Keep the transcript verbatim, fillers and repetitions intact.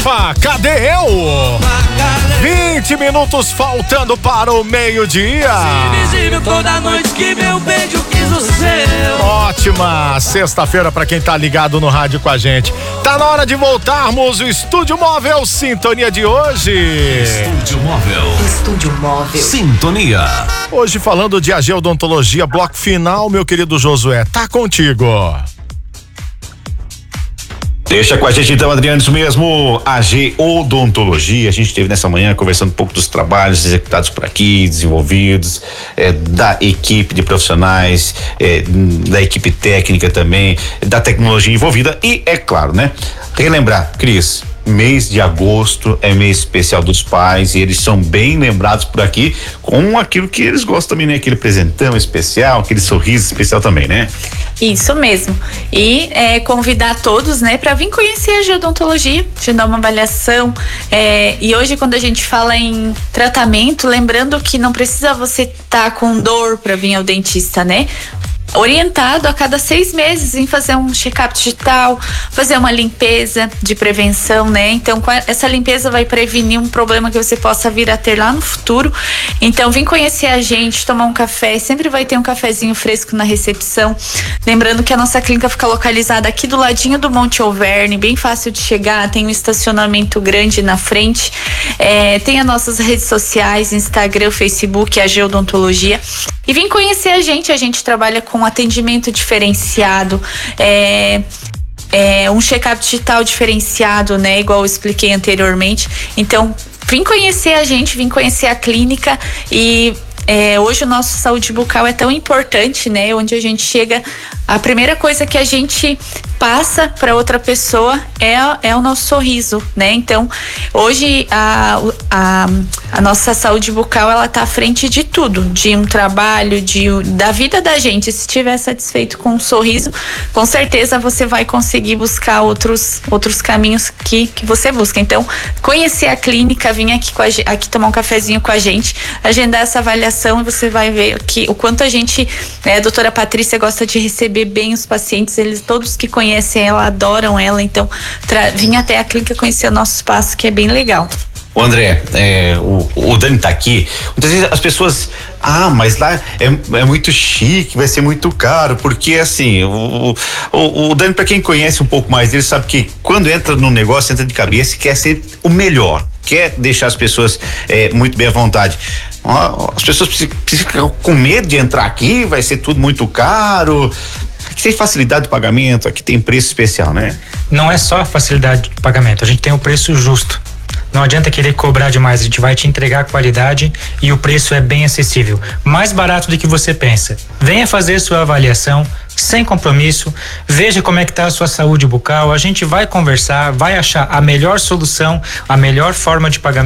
Rafa, cadê eu? vinte minutos faltando para o meio-dia. Invisível toda noite que meu beijo quis o seu. Ótima sexta-feira para quem tá ligado no rádio com a gente. Tá na hora de voltarmos. O Estúdio Móvel Sintonia de hoje. Estúdio Móvel. Estúdio Móvel. Sintonia. Hoje falando de A G Odontologia, bloco final, meu querido Josué. Tá contigo. Deixa com a gente então, Adriano, isso mesmo, A G Odontologia. A gente esteve nessa manhã conversando um pouco dos trabalhos executados por aqui, desenvolvidos, é, da equipe de profissionais, é, da equipe técnica também, da tecnologia envolvida e, é claro, né? Relembrar, Cris, mês de agosto é mês especial dos pais e eles são bem lembrados por aqui com aquilo que eles gostam também, né? Aquele presentão especial, aquele sorriso especial também, né? Isso mesmo. E é, convidar todos, né, para vir conhecer a Geodontologia, te dar uma avaliação. É, e hoje, quando a gente fala em tratamento, lembrando que não precisa você estar tá com dor para vir ao dentista, né? Orientado a cada seis meses em fazer um check-up digital, fazer uma limpeza de prevenção, né? Então, essa limpeza vai prevenir um problema que você possa vir a ter lá no futuro. Então, vem conhecer a gente, tomar um café, sempre vai ter um cafezinho fresco na recepção. Lembrando que a nossa clínica fica localizada aqui do ladinho do Monte Alverne, bem fácil de chegar, tem um estacionamento grande na frente. É, tem as nossas redes sociais, Instagram, Facebook, A G Odontologia. E vem conhecer a gente, a gente trabalha com atendimento diferenciado, é, é um check-up digital diferenciado, né? Igual eu expliquei anteriormente. Então, vem conhecer a gente, vem conhecer a clínica e é, hoje o nosso saúde bucal é tão importante, né? Onde a gente chega, a primeira coisa que a gente passa para outra pessoa é, é o nosso sorriso, né? Então, hoje a, a, a nossa saúde bucal, ela tá à frente de tudo, de um trabalho, de, da vida da gente. Se estiver satisfeito com um sorriso, com certeza você vai conseguir buscar outros, outros caminhos que, que você busca. Então, conhecer a clínica, vir aqui, com a, aqui tomar um cafezinho com a gente, agendar essa avaliação e você vai ver que, o quanto a gente, né, a doutora Patrícia gosta de receber bem os pacientes, eles todos que conhecem conhecem ela, adoram ela, então tra- vim até a clínica conhecer o nosso espaço, que é bem legal. O André, é, o, o Dani tá aqui, muitas vezes as pessoas, ah, mas lá é, é muito chique, vai ser muito caro, porque assim, o, o, o Dani, pra quem conhece um pouco mais dele, sabe que quando entra num negócio, entra de cabeça e quer ser o melhor, quer deixar as pessoas é, muito bem à vontade. As pessoas ficam com medo de entrar aqui, vai ser tudo muito caro. Aqui tem facilidade de pagamento, aqui tem preço especial, né? Não é só a facilidade de pagamento, a gente tem o preço justo. Não adianta querer cobrar demais, a gente vai te entregar qualidade e o preço é bem acessível. Mais barato do que você pensa. Venha fazer sua avaliação, sem compromisso, veja como é que tá a sua saúde bucal, a gente vai conversar, vai achar a melhor solução, a melhor forma de pagamento